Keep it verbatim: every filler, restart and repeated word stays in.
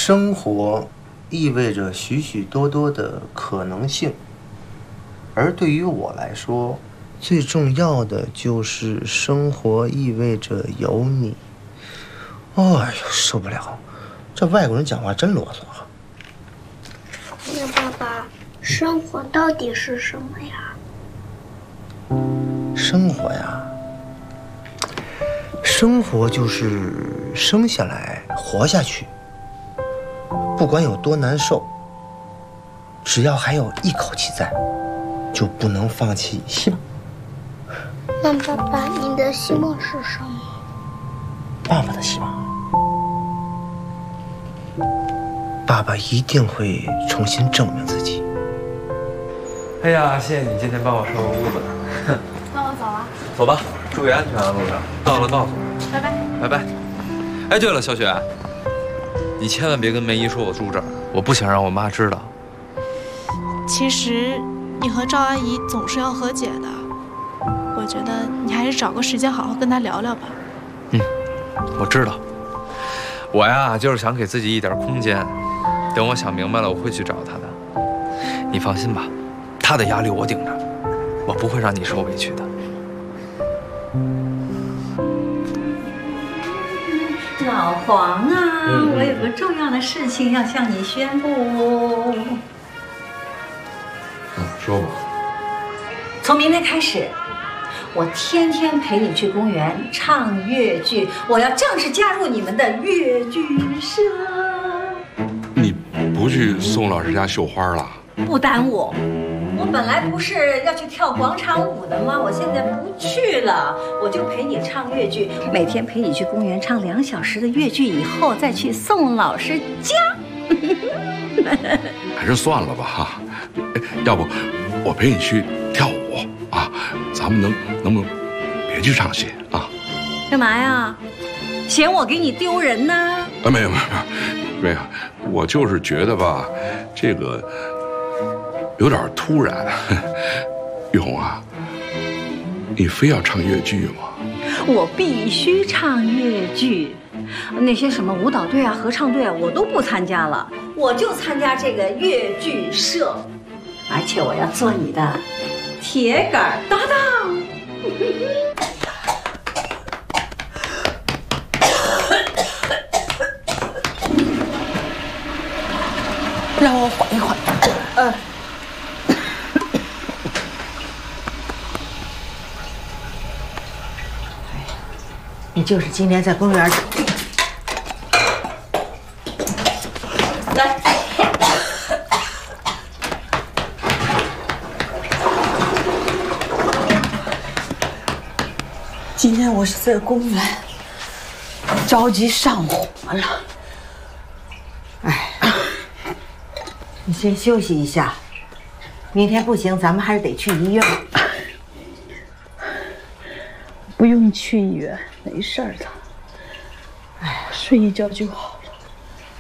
生活意味着许许多多的可能性，而对于我来说，最重要的就是生活意味着有你。哎呦，受不了！这外国人讲话真啰嗦啊。 那爸爸，生活到底是什么呀？ 生活呀，生活就是生下来活下去，不管有多难受，只要还有一口气在，就不能放弃希望。 那爸爸，你的希望是什么？ 爸爸的希望，爸爸一定会重新证明自己。 哎呀，谢谢你今天帮我收拾屋子。 那我走了。 走吧，注意安全啊，路上。到了告诉我。 拜拜。 拜拜。哎，对了，小雪，你千万别跟梅姨说我住这儿，我不想让我妈知道。 其实你和赵阿姨总是要和解的，我觉得你还是找个时间好好跟她聊聊吧。 嗯，我知道。我呀，就是想给自己一点空间，等我想明白了，我会去找她的。你放心吧，她的压力我顶着，我不会让你受委屈的。 老黄啊， 嗯、 我有个重要的事情要向你宣布。 嗯，说吧。 从明天开始，我天天陪你去公园唱越剧，我要正式加入你们的越剧社。 你不去宋老师家绣花了？ 不耽误。我本来不是要去跳广场舞的吗？我现在不去了，我就陪你唱越剧，每天陪你去公园唱两小时的越剧，以后再去宋老师家。 还是算了吧哈，要不我陪你去跳舞啊？咱们能能不能别去唱戏啊？ 干嘛呀？嫌我给你丢人呢？ 啊，没有没有没有，我就是觉得吧，这个有点突然。玉红啊，你非要唱越剧吗？ 我必须唱越剧，那些什么舞蹈队啊、合唱队啊，我都不参加了，我就参加这个越剧社，而且我要做你的铁杆搭档。 让我缓一缓。呃，你就是今天在公园来。今天我是在公园着急上火了。哎。你先休息一下，明天不行，咱们还是得去医院。不用去医院，没事的。哎，睡一觉就好。